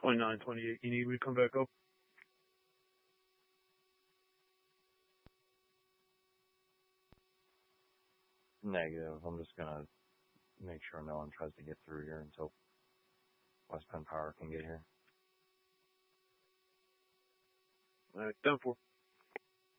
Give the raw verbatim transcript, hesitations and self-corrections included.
twenty-nine, twenty-eight. You need me to come back up? Negative. I'm just gonna make sure no one tries to get through here until West Penn Power can get here. All right, done for.